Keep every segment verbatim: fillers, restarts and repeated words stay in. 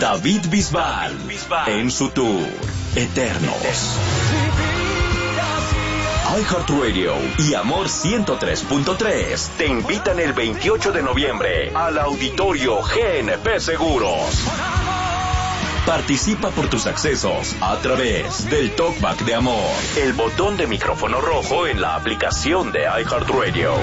David Bisbal, en su tour Eternos. iHeartRadio y Amor ciento tres punto tres te invitan el veintiocho de noviembre al Auditorio G N P Seguros. Participa por tus accesos a través del Talkback de Amor, el botón de micrófono rojo en la aplicación de iHeartRadio.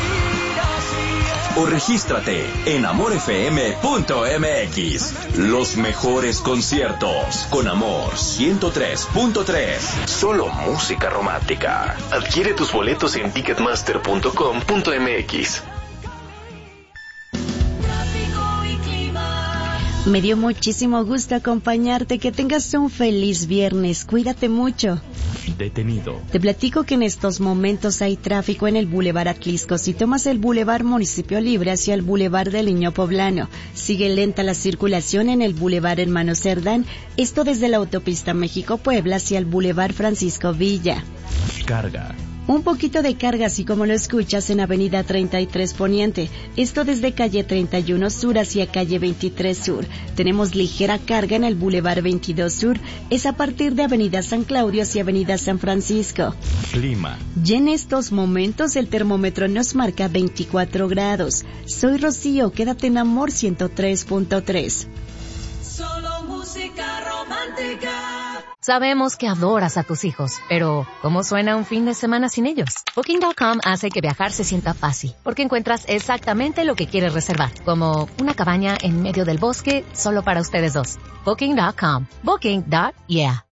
O regístrate en amor f m punto m x. Los mejores conciertos con Amor ciento tres punto tres. Solo música romántica. Adquiere tus boletos en ticketmaster punto com punto m x. Me dio muchísimo gusto acompañarte. Que tengas un feliz viernes. Cuídate mucho. Detenido. Te platico que en estos momentos hay tráfico en el Boulevard Atlisco. Si tomas el Boulevard Municipio Libre hacia el Boulevard del Niño Poblano, sigue lenta la circulación en el Boulevard Hermano Cerdán. Esto desde la autopista México-Puebla hacia el Boulevard Francisco Villa. Carga. Un poquito de carga, así como lo escuchas, en Avenida treinta y tres Poniente. Esto desde calle treinta y uno Sur hacia calle veintitrés Sur. Tenemos ligera carga en el Boulevard veintidós Sur. Es a partir de Avenida San Claudio hacia Avenida San Francisco. Clima. Y en estos momentos el termómetro nos marca veinticuatro grados. Soy Rocío, quédate en Amor ciento tres punto tres. Solo música romántica. Sabemos que adoras a tus hijos, pero ¿cómo suena un fin de semana sin ellos? Booking punto com hace que viajar se sienta fácil, porque encuentras exactamente lo que quieres reservar, como una cabaña en medio del bosque solo para ustedes dos. Booking punto com. Booking. Yeah.